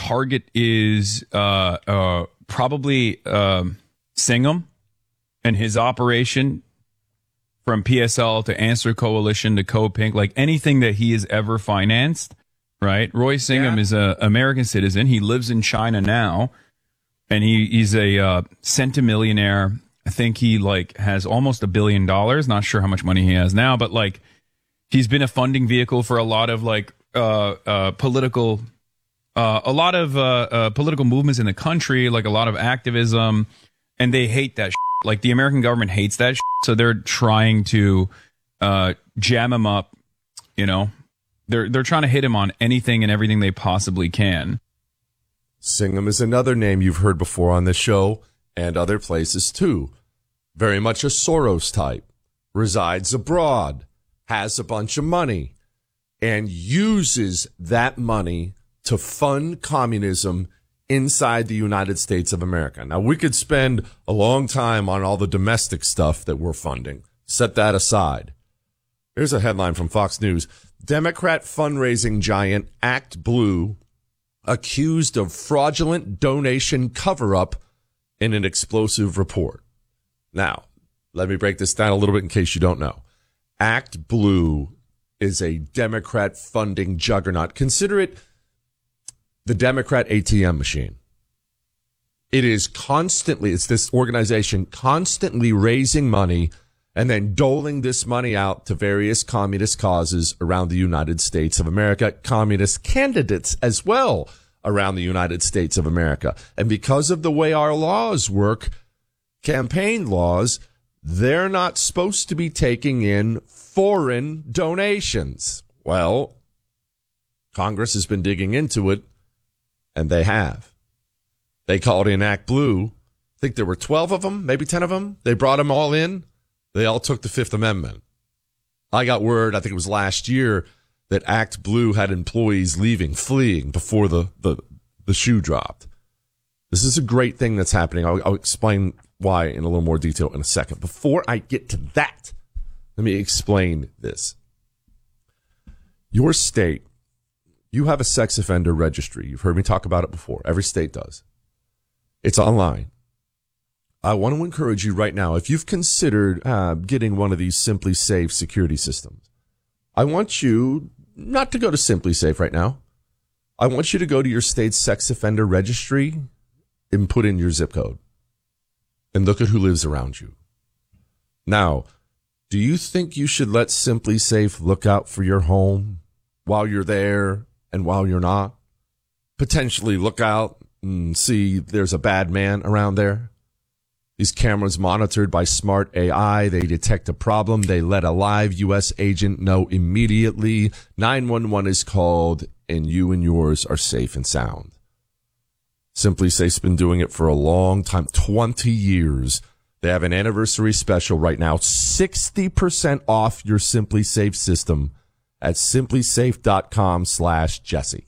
target is probably Singham and his operation from PSL to Answer Coalition to CoPink, like anything that he has ever financed, right? Roy Singham is an American citizen. He lives in China now, and he's a centimillionaire. I think he has almost $1 billion. Not sure how much money he has now, but he's been a funding vehicle for a lot of political movements in the country, like a lot of activism, and they hate that shit. Like the American government hates that shit, so they're trying to jam him up. You know, they're trying to hit him on anything and everything they possibly can. Singham is another name you've heard before on this show and other places too. Very much a Soros type, resides abroad, has a bunch of money, and uses that money to fund communism inside the United States of America. Now, we could spend a long time on all the domestic stuff that we're funding. Set that aside. Here's a headline from Fox News. Democrat fundraising giant Act Blue accused of fraudulent donation cover-up in an explosive report. Now, let me break this down a little bit in case you don't know. Act Blue is a Democrat funding juggernaut. Consider it the Democrat ATM machine. It's this organization constantly raising money and then doling this money out to various communist causes around the United States of America, communist candidates as well around the United States of America. And because of the way our laws work, campaign laws, they're not supposed to be taking in foreign donations. Well, Congress has been digging into it, and they have. They called in Act Blue. I think there were 12 of them, maybe 10 of them. They brought them all in. They all took the Fifth Amendment. I got word, I think it was last year, that Act Blue had employees fleeing before the shoe dropped. This is a great thing that's happening. I'll explain why in a little more detail in a second. Before I get to that, let me explain this. Your state, you have a sex offender registry. You've heard me talk about it before. Every state does. It's online. I want to encourage you right now, if you've considered getting one of these Simply Safe security systems, I want you not to go to Simply Safe right now. I want you to go to your state's sex offender registry and put in your zip code and look at who lives around you. Now, do you think you should let Simply Safe look out for your home while you're there and while you're not? Potentially look out and see if there's a bad man around there. These cameras monitored by smart AI. They detect a problem. They let a live U.S. agent know immediately. 911 is called, and you and yours are safe and sound. Simply Safe's been doing it for a long time, 20 years. They have an anniversary special right now, 60% off your Simply Safe system at simplysafe.com/Jesse.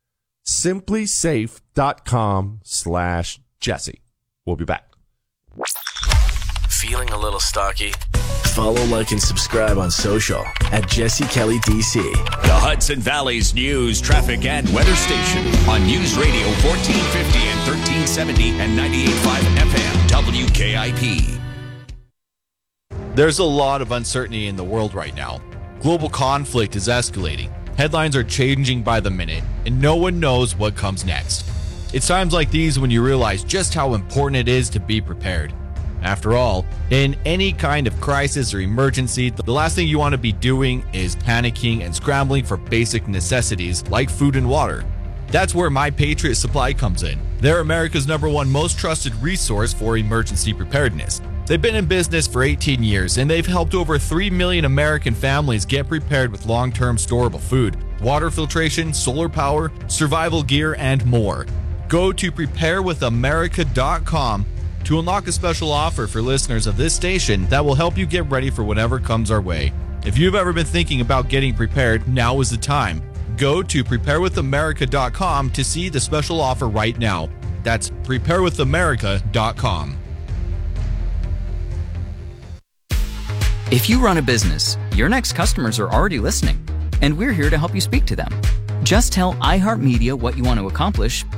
simplysafe.com/Jesse. We'll be back. Feeling a little stocky? Follow, like, and subscribe on social at Jesse Kelly DC. The Hudson Valley's news, traffic, and weather station on News Radio 1450 and 1370 and 98.5 FM WKIP. There's a lot of uncertainty in the world right now. Global conflict is escalating. Headlines are changing by the minute, and no one knows what comes next. It's times like these when you realize just how important it is to be prepared. After all, in any kind of crisis or emergency, the last thing you want to be doing is panicking and scrambling for basic necessities like food and water. That's where My Patriot Supply comes in. They're America's #1 most trusted resource for emergency preparedness. They've been in business for 18 years, and they've helped over 3 million American families get prepared with long-term storable food, water filtration, solar power, survival gear, and more. Go to preparewithamerica.com to unlock a special offer for listeners of this station that will help you get ready for whatever comes our way. If you've ever been thinking about getting prepared, now is the time. Go to preparewithamerica.com to see the special offer right now. That's preparewithamerica.com. If you run a business, your next customers are already listening, and we're here to help you speak to them. Just tell iHeartMedia what you want to accomplish